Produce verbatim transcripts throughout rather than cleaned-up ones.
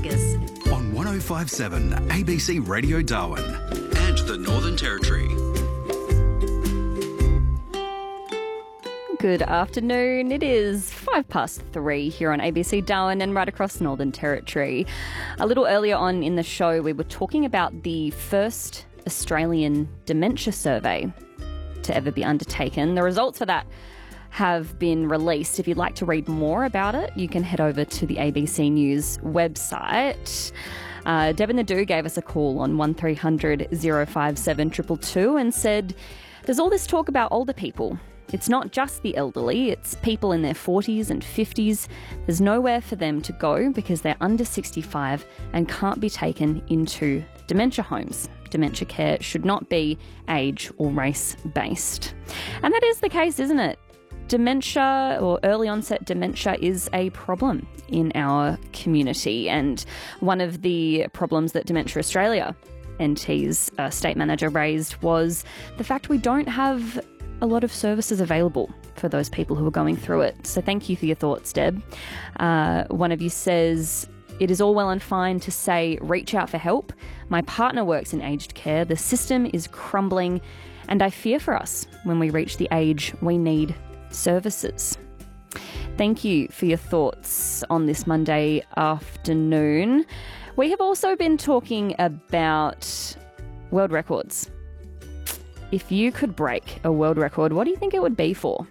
Trevaskis. On one oh five point seven A B C Radio Darwin and the Northern Territory. Good afternoon. It is five past three here on A B C Darwin and right across the Northern Territory. A little earlier on in the show, we were talking about the first Australian dementia survey to ever be undertaken. The results for that have been released. If you'd like to read more about it, you can head over to the A B C News website. Uh, Deb and the Do gave us a call on one three hundred oh five seven two two two and said, there's all this talk about older people. It's not just the elderly, it's people in their forties and fifties. There's nowhere for them to go because they're under sixty-five and can't be taken into dementia homes. Dementia care should not be age or race based. And that is the case, isn't it? Dementia or early onset dementia is a problem in our community, and one of the problems that Dementia Australia N T's uh, state manager raised was the fact we don't have a lot of services available for those people who are going through it. So thank you for your thoughts, Deb. Uh, one of you says, it is all well and fine to say, reach out for help. My partner works in aged care. The system is crumbling and I fear for us when we reach the age we need services. Thank you for your thoughts on this Monday afternoon. We have also been talking about world records. If you could break a world record, what do you think it would be for?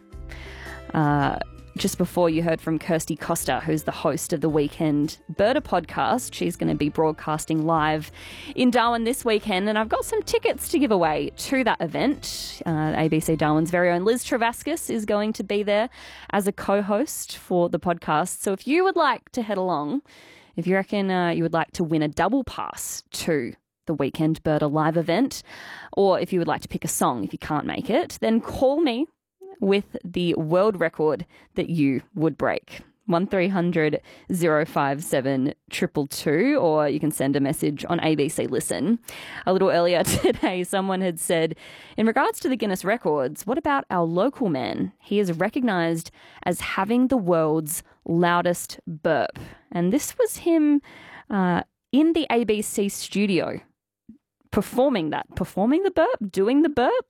Uh, just before you heard from Kirsty Costa, who's the host of the Weekend Birder podcast. She's going to be broadcasting live in Darwin this weekend, and I've got some tickets to give away to that event. Uh, A B C Darwin's very own Liz Trevaskis is going to be there as a co-host for the podcast. So if you would like to head along, if you reckon uh, you would like to win a double pass to the Weekend Birder live event, or if you would like to pick a song if you can't make it, then call me with the world record that you would break. one three hundred oh five seven two two two, or you can send a message on A B C Listen. A little earlier today, someone had said, in regards to the Guinness records, what about our local man? He is recognised as having the world's loudest burp. And this was him uh, in the A B C studio. Performing that, performing the burp, doing the burp.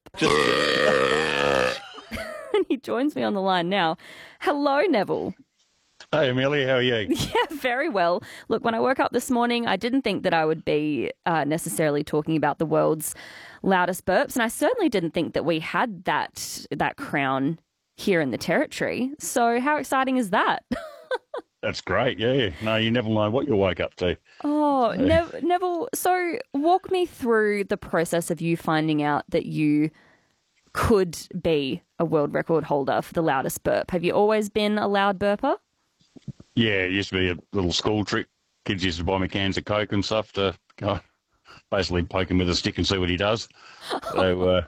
And he joins me on the line now. Hello, Neville. Hey, Amelia, how are you? Yeah, very well. Look, when I woke up this morning, I didn't think that I would be uh, necessarily talking about the world's loudest burps, and I certainly didn't think that we had that that crown here in the Territory. So how exciting is that? That's great, yeah. No, you never know what you woke up to. Oh, Nev- Neville, so walk me through the process of you finding out that you could be a world record holder for the loudest burp. Have you always been a loud burper? Yeah, it used to be a little school trick. Kids used to buy me cans of Coke and stuff to go, basically poke him with a stick and see what he does. So, uh,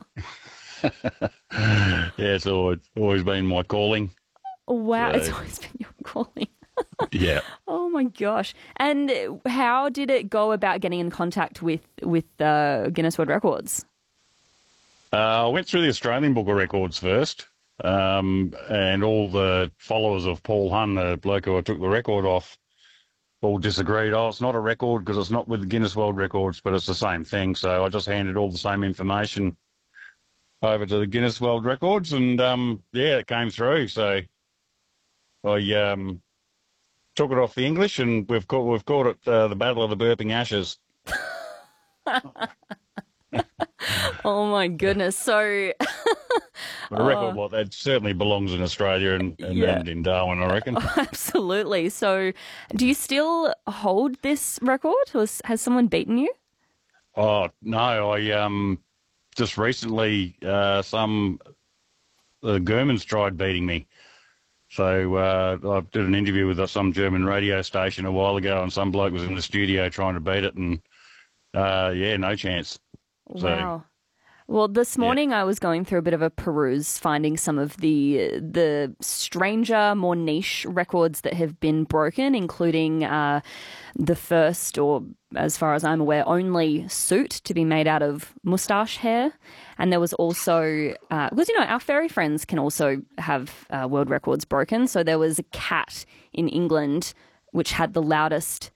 yeah, it's always, always been my calling. Wow, So- it's always been your calling. Yeah. Oh my gosh. And how did it go about getting in contact with, with uh, Guinness World Records? Uh, I went through the Australian Book of Records first, um, and all the followers of Paul Hunn, the bloke who I took the record off, all disagreed. Oh, it's not a record because it's not with the Guinness World Records, but it's the same thing. So I just handed all the same information over to the Guinness World Records, and um, yeah, it came through. So I um, took it off the English, and we've called, we've called it uh, the Battle of the Burping Ashes. Oh my goodness. So But a record like that certainly belongs in Australia and, and, Yeah. and in Darwin, I reckon. absolutely. So do you still hold this record, or has has someone beaten you? Oh, no, I um just recently, uh, some, the Germans tried beating me. So uh, I did an interview with some German radio station a while ago, and some bloke was in the studio trying to beat it, and uh, yeah, no chance. So, Wow. Well, this morning I was going through a bit of a peruse, finding some of the the stranger, more niche records that have been broken, including uh, the first, or as far as I'm aware, only suit to be made out of moustache hair. And there was also, uh, because, you know, our furry friends can also have uh, world records broken. So there was a cat in England which had the loudest